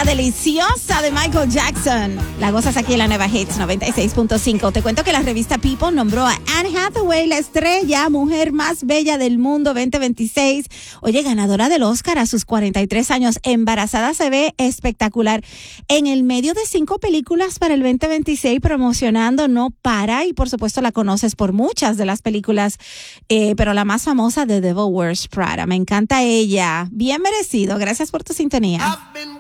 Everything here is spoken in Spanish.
música deliciosa de Michael Jackson. La gozas aquí en la Nueva Hits 96.5. Te cuento que la revista People nombró a Anne Hathaway la estrella, mujer más bella del mundo 2026. Oye, ganadora del Oscar a sus 43 años. Embarazada, se ve espectacular. En el medio de 5 películas para el 2026, promocionando No Para. Y por supuesto la conoces por muchas de las películas, pero la más famosa, The Devil Wears Prada. Me encanta ella. Bien merecido. Gracias por tu sintonía.